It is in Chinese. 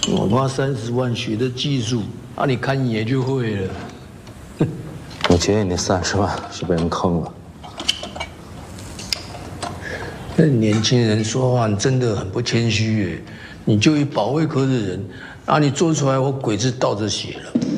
我花30万学的技术，啊，你看也就会了。 我觉得你的30万是被人坑了。 那年轻人说话真的很不谦虚耶！你就一保卫科的人，啊，你做出来我鬼子倒着写了。